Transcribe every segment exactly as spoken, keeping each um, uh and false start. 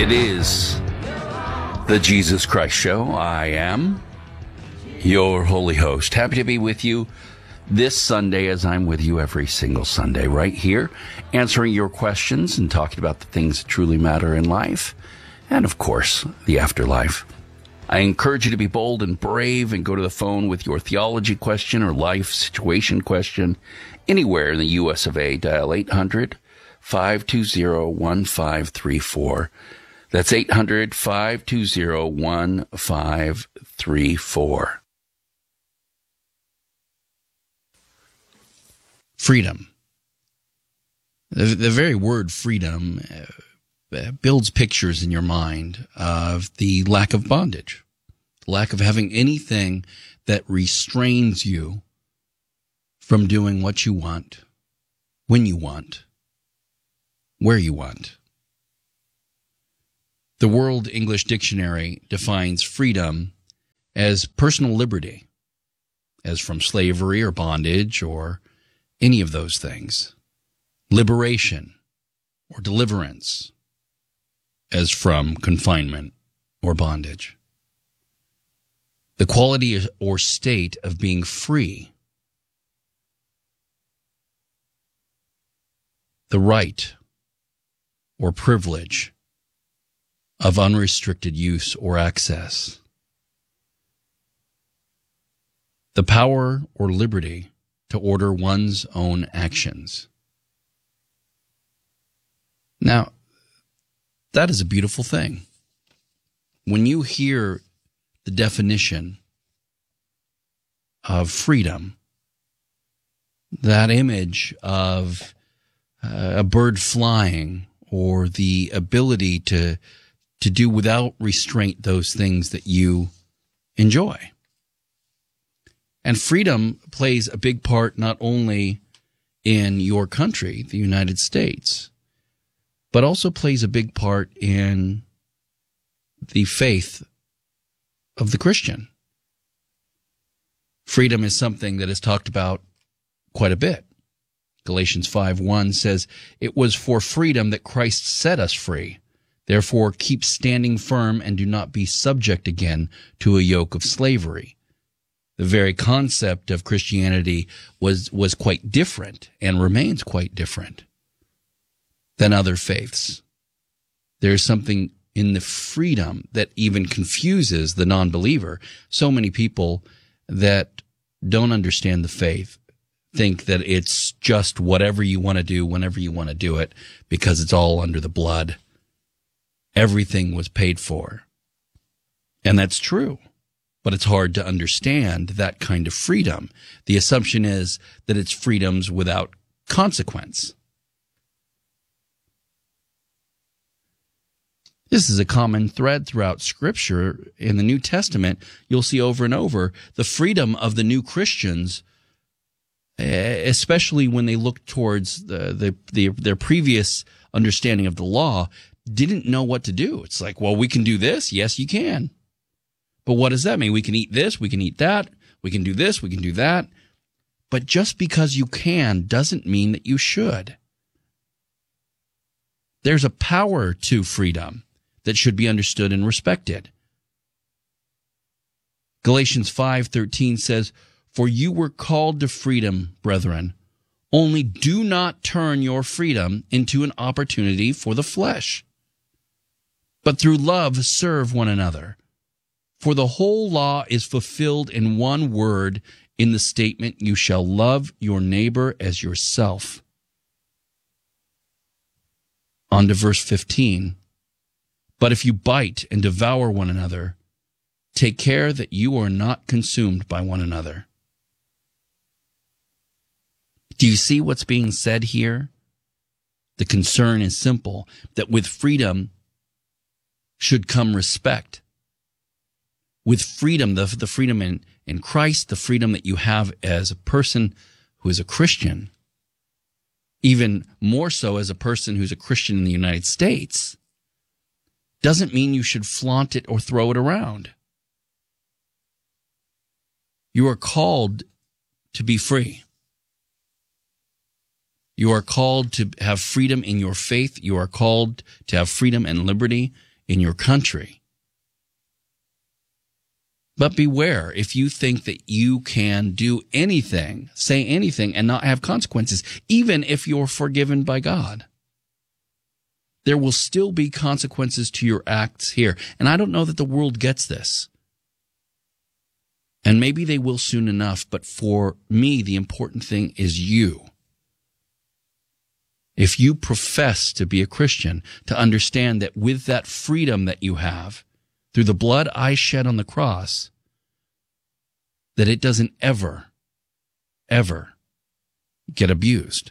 It is the Jesus Christ Show. I am your holy host. Happy to be with you this Sunday, as I'm with you every single Sunday, right here, answering your questions and talking about the things that truly matter in life, and of course, the afterlife. I encourage you to be bold and brave and go to the phone with your theology question or life situation question anywhere in the U S of A. Dial eight hundred, five two zero, one five three four. That's eight hundred, five two zero, one five three four. Freedom. The, the very word freedom uh, builds pictures in your mind of the lack of bondage, lack of having anything that restrains you from doing what you want, when you want, where you want. The World English Dictionary defines freedom as personal liberty, as from slavery or bondage or any of those things. Liberation or deliverance, as from confinement or bondage. The quality or state of being free. The right or privilege of unrestricted use or access. The power or liberty to order one's own actions. Now, that is a beautiful thing. When you hear the definition of freedom, that image of uh, a bird flying or the ability to to do without restraint those things that you enjoy. And freedom plays a big part not only in your country, the United States, but also plays a big part in the faith of the Christian. Freedom is something that is talked about quite a bit. Galatians five one says, "It was for freedom that Christ set us free. Therefore, keep standing firm and do not be subject again to a yoke of slavery." The very concept of Christianity was, was quite different and remains quite different than other faiths. There's something in the freedom that even confuses the non-believer. So many people that don't understand the faith think that it's just whatever you want to do, whenever you want to do it, because it's all under the blood. Everything was paid for. And that's true. But it's hard to understand that kind of freedom. The assumption is that it's freedoms without consequence. This is a common thread throughout Scripture. In the New Testament, you'll see over and over the freedom of the new Christians, especially when they look towards the, the, the their previous understanding of the law, didn't know what to do. It's like, well, we can do this. Yes, you can. But what does that mean? We can eat this, we can eat that, we can do this, we can do that. But just because you can doesn't mean that you should. There's a power to freedom that should be understood and respected. Galatians five thirteen says, "For you were called to freedom, brethren. Only do not turn your freedom into an opportunity for the flesh, but through love serve one another. For the whole law is fulfilled in one word, in the statement, you shall love your neighbor as yourself." On to verse fifteen. "But if you bite and devour one another, take care that you are not consumed by one another." Do you see what's being said here? The concern is simple, that with freedom should come respect. With freedom, the, the freedom in, in Christ, the freedom that you have as a person who is a Christian, even more so as a person who's a Christian in the United States, doesn't mean you should flaunt it or throw it around. You are called to be free. You are called to have freedom in your faith. You are called to have freedom and liberty in your country. But beware, if you think that you can do anything, say anything, and not have consequences, even if you're forgiven by God, there will still be consequences to your acts here. And I don't know that the world gets this. And maybe they will soon enough, but for me, the important thing is you. If you profess to be a Christian, to understand that with that freedom that you have, through the blood I shed on the cross, that it doesn't ever, ever get abused.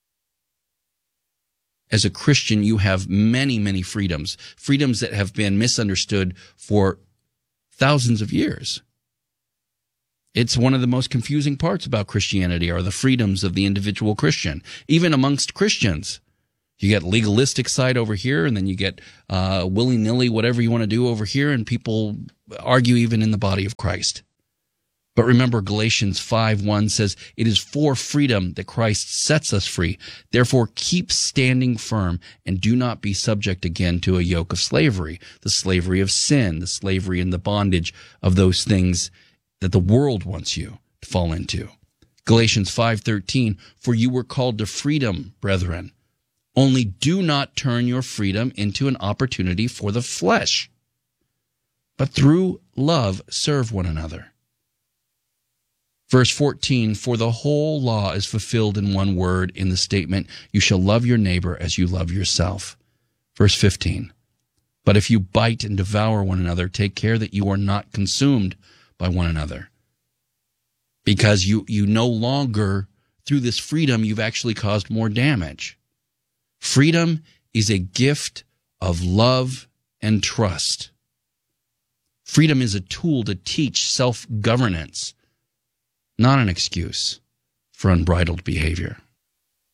As a Christian, you have many, many freedoms, freedoms that have been misunderstood for thousands of years. It's one of the most confusing parts about Christianity are the freedoms of the individual Christian, even amongst Christians. You get legalistic side over here, and then you get uh, willy-nilly whatever you want to do over here, and people argue even in the body of Christ. But remember, Galatians five one says, "It is for freedom that Christ sets us free. Therefore, keep standing firm and do not be subject again to a yoke of slavery," the slavery of sin, the slavery and the bondage of those things that the world wants you to fall into. Galatians five thirteen, "For you were called to freedom, brethren. Only do not turn your freedom into an opportunity for the flesh, but through love serve one another." Verse fourteen, "For the whole law is fulfilled in one word, in the statement, 'You shall love your neighbor as you love yourself.'" Verse fifteen, "But if you bite and devour one another, take care that you are not consumed by one another." Because you, you no longer, through this freedom, you've actually caused more damage. Freedom is a gift of love and trust. Freedom is a tool to teach self-governance, not an excuse for unbridled behavior.